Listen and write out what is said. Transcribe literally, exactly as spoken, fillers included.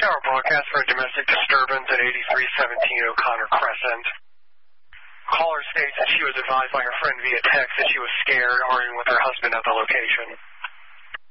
Tower broadcast for a domestic disturbance at eighty-three seventeen O'Connor Crescent. Caller states that she was advised by her friend via text that she was scared, arguing with her husband at the location.